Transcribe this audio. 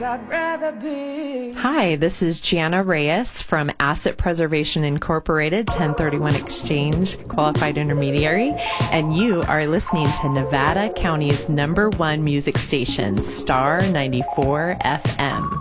I'd rather be. Hi, this is Gianna Reyes from Asset Preservation Incorporated, 1031 Exchange, Qualified Intermediary, and you are listening to Nevada County's #1 music station, Star 94 FM.